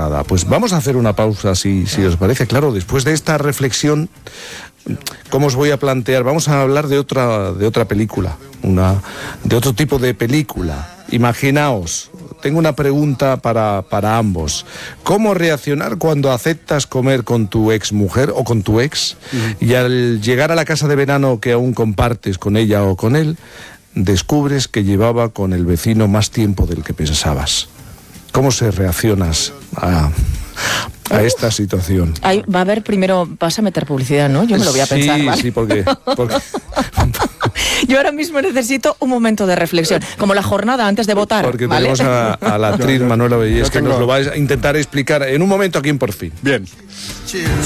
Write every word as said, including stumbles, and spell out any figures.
cerrada. Pues vamos a hacer una pausa, si, si os parece. Claro, después de esta reflexión, ¿cómo os voy a plantear? Vamos a hablar de otra, de otra película, una, de otro tipo de película. Imaginaos, tengo una pregunta para, para ambos. ¿Cómo reaccionar cuando aceptas comer con tu ex mujer o con tu ex uh-huh. y al llegar a la casa de verano que aún compartes con ella o con él, descubres que llevaba con el vecino más tiempo del que pensabas? ¿Cómo se reaccionas a, a esta situación? Ahí va a haber primero, vas a meter publicidad, ¿no? Yo me lo voy a sí, pensar, ¿vale? Sí, porque... porque... Yo ahora mismo necesito un momento de reflexión, como la jornada antes de votar. Porque ¿vale? tenemos a, a la actriz Manuela Bellés que tengo... nos lo va a intentar explicar en un momento aquí en Por Fin. Bien.